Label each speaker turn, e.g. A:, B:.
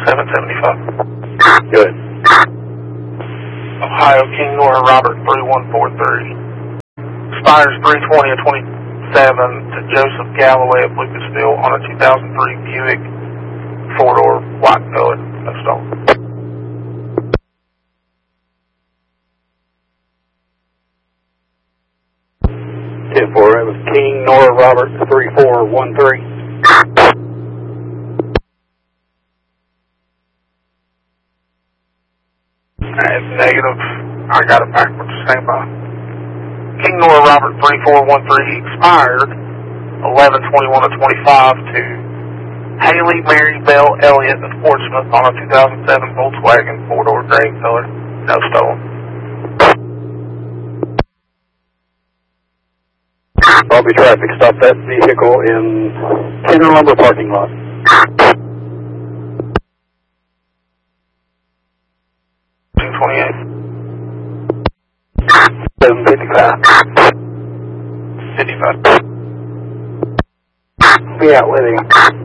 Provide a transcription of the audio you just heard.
A: 775.
B: Good.
A: Ohio King Nora Robert 3143. Expires 320 of 27 to Joseph Galloway of Lucasville on a 2003 Buick 4-door white colored, no stolen.
B: 10-4, that was King Nora Robert 3413.
A: That's negative. I got it backwards. Stand by. King Nora Robert 3413 expired 11/21 of 25 to Haley Mary Bell Elliott of Portsmouth on a 2007 Volkswagen 4-door gray color. No stolen.
B: Probably traffic. Stop that vehicle in Kenner Lumber parking lot.
A: 228.
B: 755.
A: 55.
B: Be out with him.